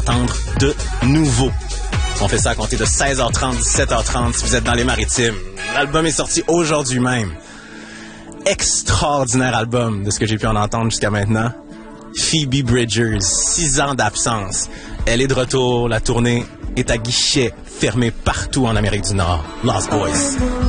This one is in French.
entendre de nouveau. On fait ça à compter de 16h30, 17h30 si vous êtes dans les Maritimes. L'album est sorti aujourd'hui même. Extraordinaire album de ce que j'ai pu en entendre jusqu'à maintenant. Phoebe Bridgers, 6 ans d'absence. Elle est de retour, la tournée est à guichet fermé partout en Amérique du Nord. Lost Boys.